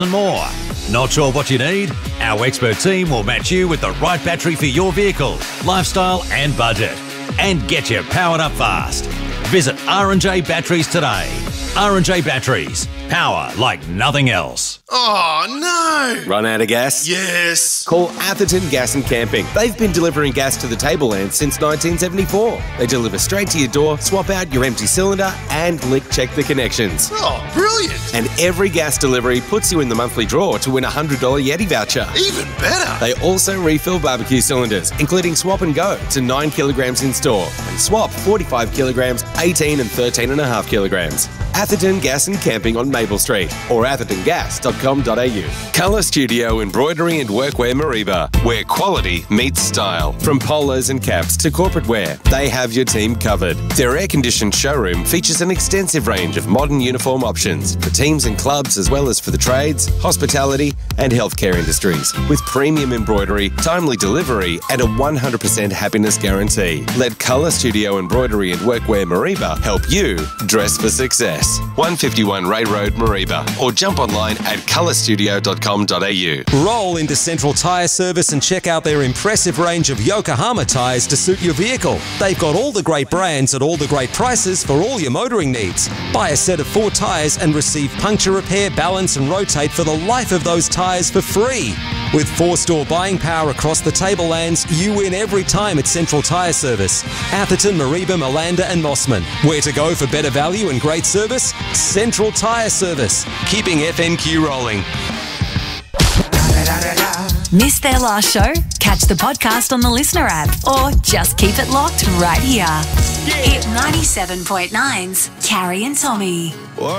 and more. Not sure what you need? Our expert team will match you with the right battery for your vehicle, lifestyle and budget. And get you powered up fast. Visit R&J Batteries today. R&J Batteries. Power like nothing else. Oh, no! Run out of gas? Yes! Call Atherton Gas and Camping. They've been delivering gas to the Tablelands since 1974. They deliver straight to your door, swap out your empty cylinder, and lick check the connections. Oh, brilliant! And every gas delivery puts you in the monthly draw to win a $100 Yeti voucher. Even better! They also refill barbecue cylinders, including swap and go to 9 kilograms in store, and swap 45 kilograms, 18 and 13.5 kilograms. Atherton Gas and Camping on Maple Street or athertongas.com.au. Colour Studio Embroidery and Workwear Mariba, where quality meets style. From polos and caps to corporate wear, they have your team covered. Their air-conditioned showroom features an extensive range of modern uniform options for teams and clubs as well as for the trades, hospitality and healthcare industries. With premium embroidery, timely delivery and a 100% happiness guarantee. Let Colour Studio Embroidery and Workwear Mariba help you dress for success. 151 Ray Road, Mariba, or jump online at colourstudio.com.au. Roll into Central Tyre Service and check out their impressive range of Yokohama tyres to suit your vehicle. They've got all the great brands at all the great prices for all your motoring needs. Buy a set of 4 tyres and receive puncture repair, balance and rotate for the life of those tyres for free. With 4-store buying power across the Tablelands, you win every time at Central Tyre Service. Atherton, Mariba, Malanda and Mossman. Where to go for better value and great service? Central Tyre Service. Keeping FNQ rolling. Missed their last show? Catch the podcast on the Listener app or just keep it locked right here. Hit 97.9's Carrie and Tommy.